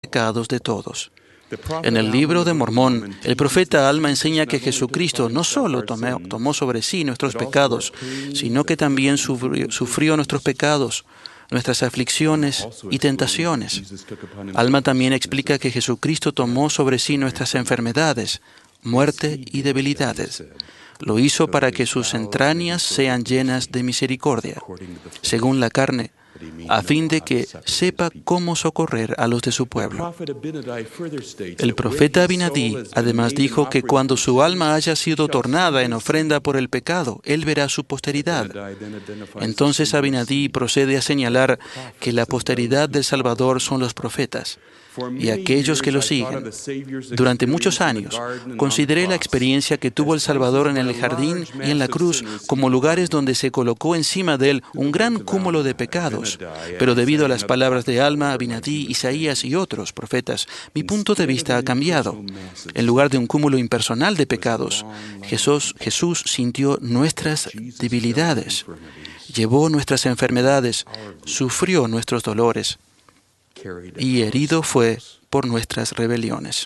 pecados de todos. En el libro de Mormón, el profeta Alma enseña que Jesucristo no solo tomó sobre sí nuestros pecados, sino que también sufrió nuestros pecados, nuestras aflicciones y tentaciones. Alma también explica que Jesucristo tomó sobre sí nuestras enfermedades, muerte y debilidades. Lo hizo para que sus entrañas sean llenas de misericordia, según la carne, a fin de que sepa cómo socorrer a los de su pueblo. El profeta Abinadí además dijo que cuando su alma haya sido tornada en ofrenda por el pecado, él verá su posteridad. Entonces Abinadí procede a señalar que la posteridad del Salvador son los profetas y aquellos que lo siguen. Durante muchos años, consideré la experiencia que tuvo el Salvador en el jardín y en la cruz como lugares donde se colocó encima de él un gran cúmulo de pecados. Pero debido a las palabras de Alma, Abinadí, Isaías y otros profetas, mi punto de vista ha cambiado. En lugar de un cúmulo impersonal de pecados, Jesús sintió nuestras debilidades, llevó nuestras enfermedades, sufrió nuestros dolores, y herido fue por nuestras rebeliones.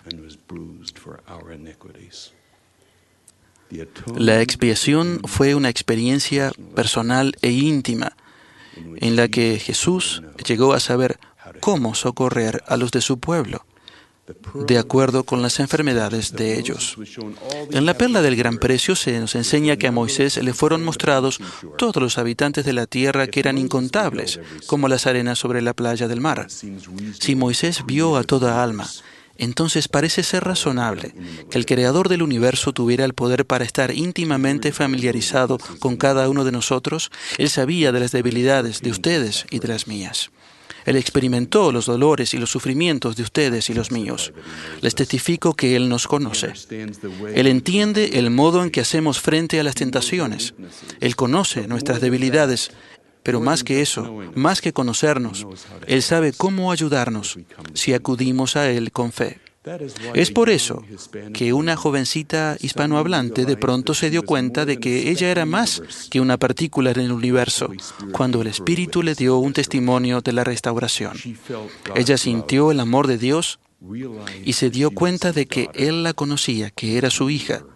La expiación fue una experiencia personal e íntima en la que Jesús llegó a saber cómo socorrer a los de su pueblo, de acuerdo con las enfermedades de ellos. En la perla del gran precio se nos enseña que a Moisés le fueron mostrados todos los habitantes de la tierra que eran incontables, como las arenas sobre la playa del mar. Si Moisés vio a toda alma, entonces parece ser razonable que el Creador del universo tuviera el poder para estar íntimamente familiarizado con cada uno de nosotros. Él sabía de las debilidades de ustedes y de las mías. Él experimentó los dolores y los sufrimientos de ustedes y los míos. Les testifico que Él nos conoce. Él entiende el modo en que hacemos frente a las tentaciones. Él conoce nuestras debilidades, pero más que eso, más que conocernos, Él sabe cómo ayudarnos si acudimos a Él con fe. Es por eso que una jovencita hispanohablante de pronto se dio cuenta de que ella era más que una partícula en el universo, cuando el Espíritu le dio un testimonio de la restauración. Ella sintió el amor de Dios y se dio cuenta de que Él la conocía, que era su hija.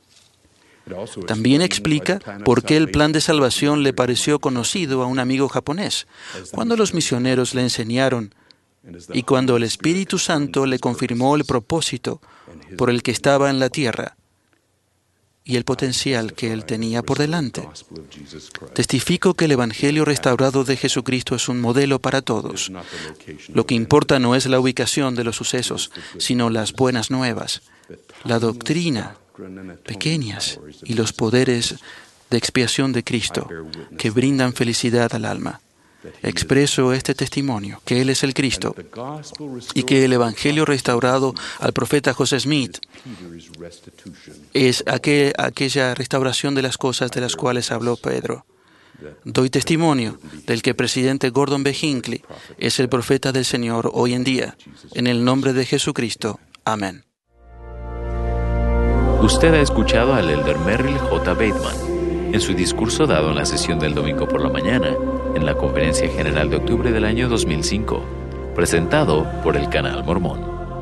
También explica por qué el plan de salvación le pareció conocido a un amigo japonés, cuando los misioneros le enseñaron y cuando el Espíritu Santo le confirmó el propósito por el que estaba en la tierra y el potencial que él tenía por delante. Testifico que el Evangelio restaurado de Jesucristo es un modelo para todos. Lo que importa no es la ubicación de los sucesos, sino las buenas nuevas, la doctrina, pequeñas, y los poderes de expiación de Cristo que brindan felicidad al alma. Expreso este testimonio, que Él es el Cristo y que el Evangelio restaurado al profeta José Smith es aquella restauración de las cosas de las cuales habló Pedro. Doy testimonio del que el presidente Gordon B. Hinckley es el profeta del Señor hoy en día. En el nombre de Jesucristo. Amén. Usted ha escuchado al elder Merrill J. Bateman en su discurso dado en la sesión del domingo por la mañana en la Conferencia General de octubre del año 2005, presentado por el Canal Mormón.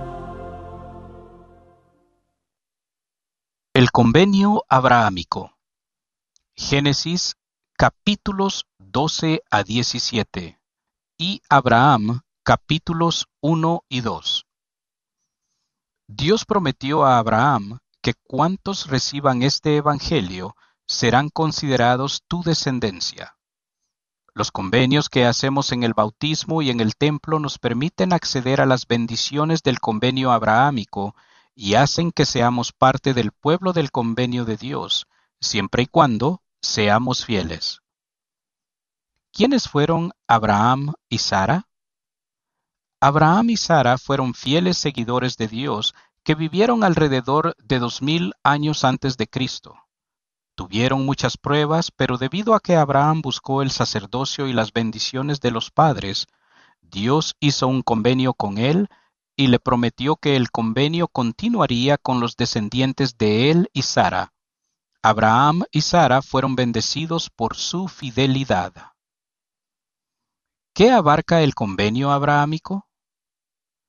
El Convenio Abrahámico. Génesis capítulos 12 a 17 y Abraham capítulos 1 y 2. Dios prometió a Abraham que cuantos reciban este evangelio serán considerados tu descendencia. Los convenios que hacemos en el bautismo y en el templo nos permiten acceder a las bendiciones del convenio abrahámico y hacen que seamos parte del pueblo del convenio de Dios, siempre y cuando seamos fieles. ¿Quiénes fueron Abraham y Sara? Abraham y Sara fueron fieles seguidores de Dios que vivieron alrededor de 2000 años antes de Cristo. Tuvieron muchas pruebas, pero debido a que Abraham buscó el sacerdocio y las bendiciones de los padres, Dios hizo un convenio con él y le prometió que el convenio continuaría con los descendientes de él y Sara. Abraham y Sara fueron bendecidos por su fidelidad. ¿Qué abarca el convenio abrahámico?